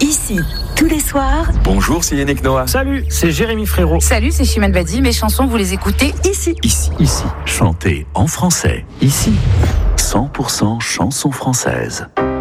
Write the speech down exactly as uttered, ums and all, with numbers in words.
Ici, tous les soirs. Bonjour, c'est Yannick Noah. Salut, c'est Jérémy Frérot. Salut, c'est Chimène Badi. Mes chansons, vous les écoutez ici. Ici. Ici, chantez en français. Ici, cent pour cent chansons françaises.